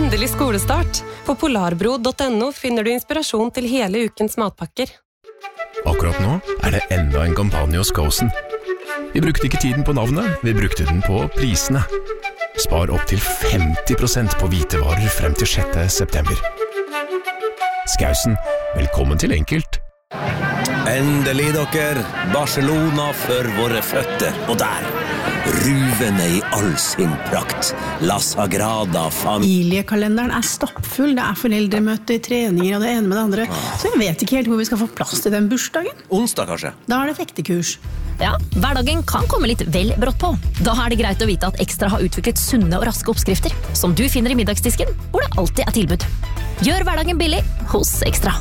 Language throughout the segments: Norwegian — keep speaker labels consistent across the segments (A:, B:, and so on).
A: Endelig skolestart. På polarbro.no finner du inspirasjon til hele ukens matpakker.
B: Akkurat nå det enda en kampanje hos Skåsen. Vi brukte ikke tiden på navnet, vi brukte den på prisene. Spar opp til 50% på hvitevarer frem til 6. september. Skåsen, velkommen til enkelt.
C: Endelig dere, Barcelona for våre føtter, og der, ruvende I all sin prakt, La Sagrada
D: Familiekalenderen stappfull, det foreldremøte, treninger og det ene med det andre, så jeg vet ikke helt hvor vi skal få plass til den bursdagen.
C: Onsdag kanskje?
D: Da det fektekurs.
E: Ja, hverdagen kan komme litt vel brått på. Da det greit å vite at Ekstra har utviklet sunne og raske oppskrifter, som du finner I middagsdisken, hvor det alltid tilbud. Gjør hverdagen billig hos Ekstra.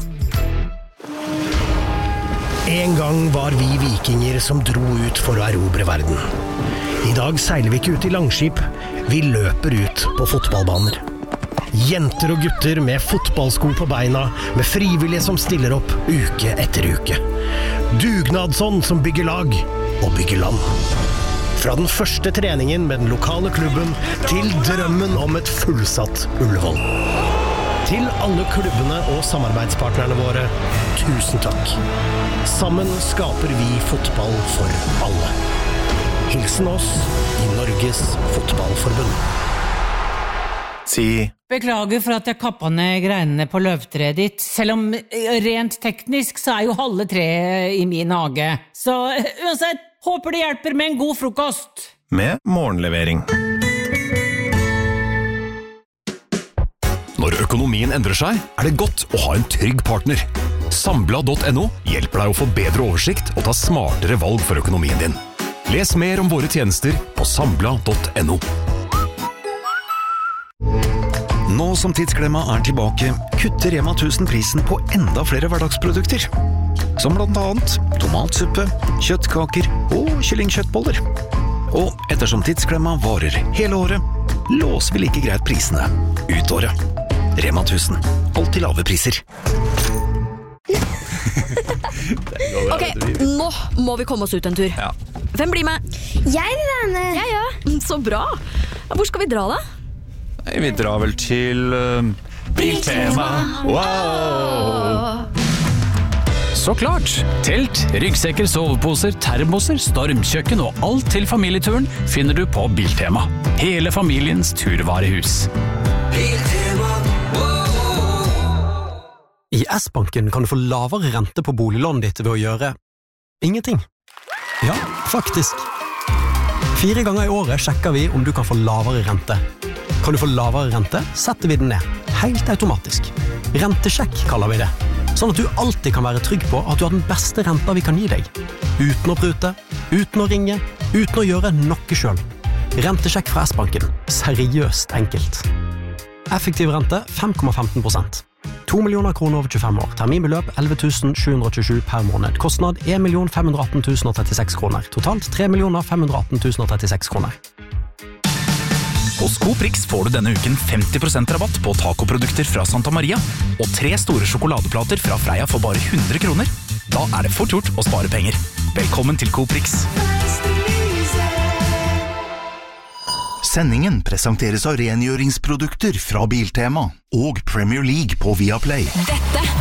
F: En gang var vi vikinger som dro ut for å erobre verden. I dag seiler vi ikke ut I langskip, vi løper ut på fotballbaner. Jenter og gutter med fotballsko på beina, med frivillige som stiller opp uke etter uke. Dugnadsånd som bygger lag og bygger land. Fra den første treningen med den lokale klubben til drømmen om et fullsatt Ullevål. Til alle klubbene og samarbeidspartnerne våre, tusen takk. Sammen skaper vi fotball for alle. Hilsen oss I Norges Fotballforbund.
B: Si.
G: Beklager for at jeg kappet ned greinene på løvtreet ditt, selv om rent teknisk så jo halve treet I min hage. Så uansett, håper det hjelper med en god frokost.
B: Med morgenlevering. Når økonomien endrer seg, det godt å ha en trygg partner. Sambla.no hjelper deg å få bedre oversikt og ta smartere valg for økonomien din. Les mer om våre tjenester på sambla.no.
H: Nå som Tidsklemma tilbake, kutter Rema 1000 prisen på enda flere hverdagsprodukter. Som blant annet tomatsuppe, kjøttkaker og kyllingkjøttboller. Og ettersom Tidsklemma varer hele året, låser vi like greit prisene ut året. Rema 1000, alltid lave priser.
E: Ok, nå må vi komme oss ut en tur.
B: Ja.
E: Hvem blir med?
I: Jeg vil være med.
E: Jeg ja. Så bra. Hvor skal vi dra da?
B: Vi drar vel til Biltema. Wow! Så klart! Telt, ryggsekker, soveposer, termoser, stormkjøkken og alt til familieturen finner du på Biltema. Hele familiens turvarehus.
J: Biltema. I S-banken kan du få lavere rente på boliglånet ditt ved å gjøre ingenting. Ja, faktisk. 4 ganger I året sjekker vi om du kan få lavere rente. Kan du få lavere rente, setter vi den ned. Helt automatisk. Rentesjekk kaller vi det. Sånn at du alltid kan være trygg på at du har den beste renta vi kan gi deg. Uten å prute, uten å ringe, uten å gjøre noe selv. Rentesjekk fra S-banken. Seriøst enkelt. Effektiv rente 5,15%. 2 millioner kroner over 25 år. Terminbeløp 11 727 per måned. Kostnad 1 518 036 kroner. Totalt 3 518 036 kroner.
K: Hos Coprix får du denne uken 50% rabatt på tacoprodukter fra Santa Maria og 3 store sjokoladeplater fra Freia for bare 100 kroner. Da det fort gjort å spare penger. Velkommen til Coprix.
L: Sendingen presenteres av rengjøringsprodukter fra Biltema og Premier League på Viaplay.
E: Dette